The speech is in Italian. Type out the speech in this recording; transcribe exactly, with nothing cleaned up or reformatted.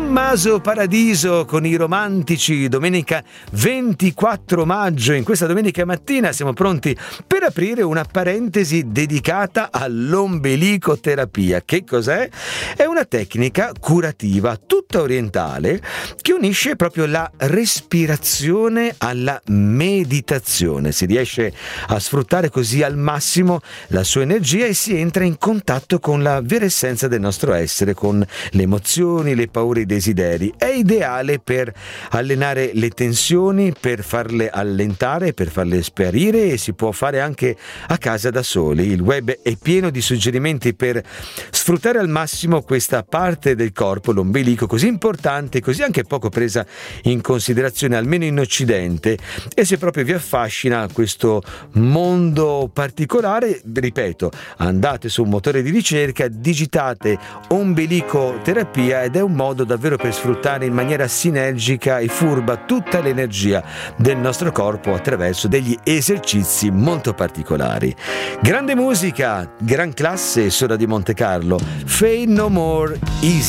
Tommaso Paradiso con i Romantici, domenica ventiquattro maggio. In questa domenica mattina siamo pronti per aprire una parentesi dedicata all'ombelicoterapia. Che cos'è? È una tecnica curativa tutta orientale che unisce proprio la respirazione alla meditazione. Si riesce a sfruttare così al massimo la sua energia e si entra in contatto con la vera essenza del nostro essere, con le emozioni, le paure, i desideri. È ideale per allenare le tensioni, per farle allentare, per farle sparire, e si può fare anche a casa da soli. Il web è pieno di suggerimenti per sfruttare al massimo questa parte del corpo, l'ombelico, così importante, così anche poco presa in considerazione, almeno in Occidente. E se proprio vi affascina questo mondo particolare, ripeto, andate su un motore di ricerca, digitate ombelicoterapia ed è un modo davvero per sfruttare in maniera sinergica e furba tutta l'energia del nostro corpo attraverso degli esercizi molto particolari. Grande musica, gran classe, Soda di Montecarlo, Fade No More Easy.